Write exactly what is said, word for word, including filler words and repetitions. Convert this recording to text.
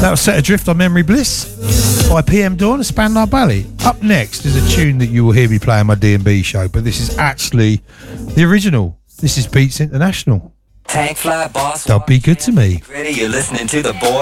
That was Set Adrift on Memory Bliss by P M Dawn and Spandau Ballet. Up next is a tune that you will hear me play on my D and B show, but this is actually the original. This is Beats International. Tank Fly Boss. Don't be good to me. You're listening to the boy.